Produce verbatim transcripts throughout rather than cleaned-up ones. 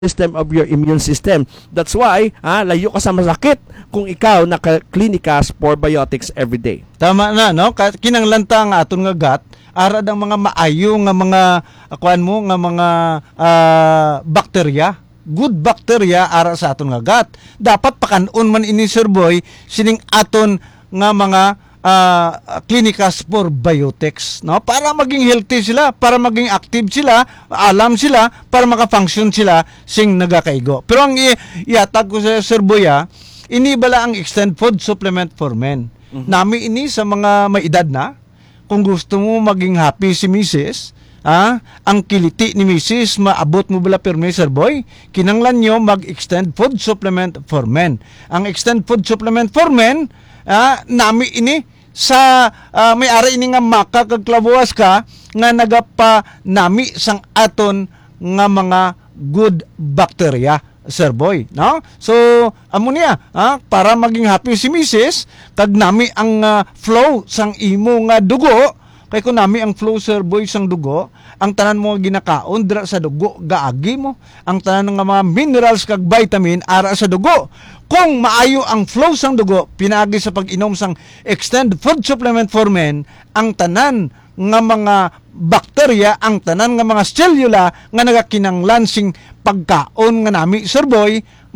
system of your immune system. That's why, ah, layo ka sa masakit kung ikaw naka-klinikas for biotics every day. Tama na, no? Kinanglanta nga aton nga gat, arad ang mga maayo nga mga akuan mo nga mga uh, bakterya. Good bacteria ara sa aton nga gat. Dapat pakanon man ini Sir Boy sining aton nga mga uh, klinikas for biotics, no? Para maging healthy sila, para maging active sila, alam sila, para maka-function sila sing nagakaigo. Pero ang iatag ko sa Sir Boy, ah, ini bala ang extended food supplement for men. Mm-hmm. Nami ini sa mga may edad na, kung gusto mo maging happy si Missus, ah, ang kiliti ni Missus maabot mo bala pirmi Sir Boy, kinanglan nyo mag-extend food supplement for men. Ang extend food supplement for men, ah, nami ini sa uh, may ari ini nga maka kag klabuwas ka nga nagapa nami sang aton nga mga good bacteria Sir Boy, no? So amo niya, ha, para maging happy si Missus kag nami ang uh, flow sang imo nga dugo. Kay kung nami ang flow Sir Boy sang dugo, ang tanan mo ginakaon dira sa dugo gaagi mo, ang tanan nga mga minerals kag vitamin ara sa dugo. Kung maayo ang flow sang dugo pinaagi sa pag-inom sang extended food supplement for men, ang tanan nga mga bakterya, ang tanan nga mga cellula nga nagakinanglan sing pagkaon nga nami Sir Boy,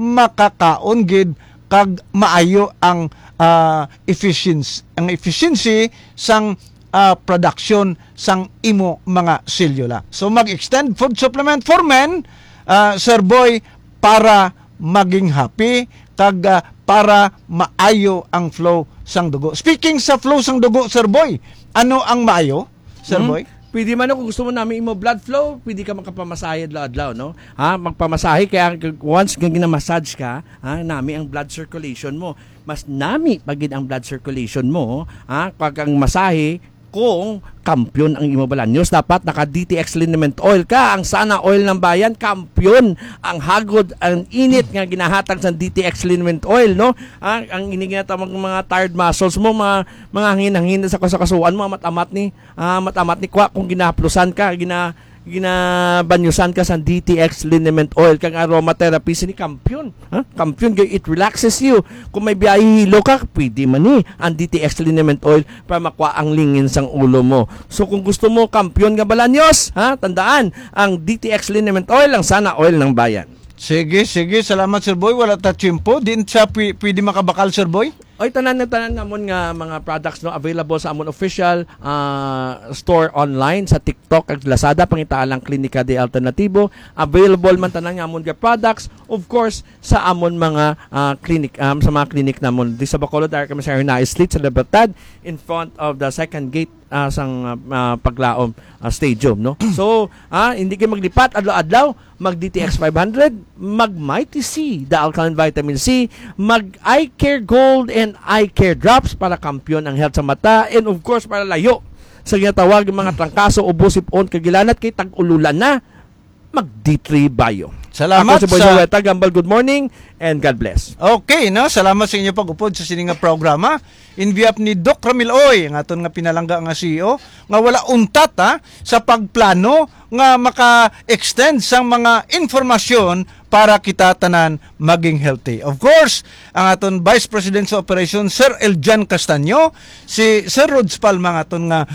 makakaon gid kag maayo ang uh, efficiency, ang efficiency sang Uh, production sang imo mga cellula. So mag-extend food supplement for men, uh, Sir Boy, para maging happy kag uh, para maayo ang flow sang dugo. Speaking sa flow sang dugo, Sir Boy, ano ang maayo, Sir hmm? Boy? Pwede man kung gusto mo namin imo blood flow, pwede ka makapamasahe adlaw-adlaw, no? Ha, magpamasahe kaya once nga gina-massage ka, ha, nami ang blood circulation mo. Mas nami pagid ang blood circulation mo, ha, pag ang masahe kung kampyon ang imo balanyos, dapat naka D T X liniment oil ka. Ang sana oil ng bayan, kampyon ang hagod, ang init nga ginahatag sa D T X liniment oil, no? Ah, ang iniginatawag ng mga tired muscles mo, mga mga hangin-hangin sa kasakasuan mo, matamat ni ah, matamat ni kwa kung ginahaplusan ka, gina ginabanyusan ka sa D T X liniment oil kang aromatherapy sini kampyon, ha? Kampyon kay it relaxes you. Kung may biyahilo ka, pwede man ni ang D T X liniment oil para makuha ang lingin sang ulo mo. So kung gusto mo kampyon nga balanyos, ha, tandaan ang D T X liniment oil ang sana oil ng bayan. Sige, sige, salamat Sir Boy, wala ta tiyempo, din siya p- pwede makabakal Sir Boy. Oy, tanan na tanan namon nga mga products no available sa amon official uh, store online sa TikTok ag Lazada, pangitaalang Klinika de Alternativo. Available man tanan nga amon nga products, of course, sa amon mga uh, clinic um, sa mga clinic namon di sa Bacolod, Dar kami sa Hernay Street sa Libertad in front of the second gate uh, sang uh, uh, paglaom uh, stadium, no. So, ah uh, hindi kayo maglipat adlaw-adlaw, mag D T X five hundred, mag Mighty C, the alkaline vitamin C, mag Eye Care Gold and Eye Care Drops para kampyon ang health sa mata, and of course para layo sa ginatawag ng mga trangkaso o busip-on kagilanat kay tag-ululan na, mag D three Bio. Salamat Ako si Boy sa Weta Gambal, good morning and God bless. Okay, no? Salamat sa inyo pag-upod sa sininga programa. In behalf ni Doc Ramil Oy, ang aton nga pinalangga nga C E O, nga wala untat ha, sa pagplano nga maka-extend sang mga informasyon para kita tanan maging healthy. Of course, ang aton Vice President sa Operations, Sir Eljan Castaño, si Sir Rods Palma, ang aton nga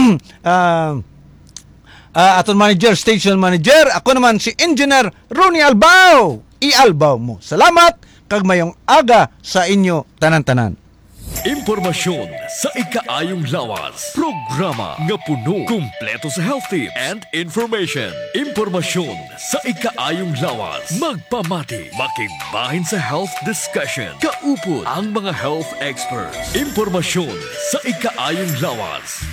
uh, Uh, aton manager, station manager, ako naman si Engineer Ronnie Albao. I-albaw mo. Salamat, kag mayong aga sa inyo tanan-tanan. Impormasyon sa ikaayong lawas. Programa nga puno, kumpleto sa health tips and information. Impormasyon sa ikaayong lawas. Magpamati, makigbahin sa health discussion. Kaupod ang mga health experts. Impormasyon sa ikaayong lawas.